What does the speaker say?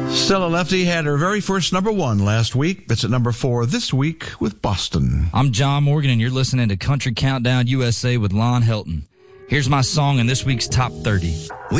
Stella Lefty had her very first number one last week. It's at number 4 this week with Boston. I'm John Morgan, and you're listening to Country Countdown USA with Lon Helton. Here's my song in this week's Top 30.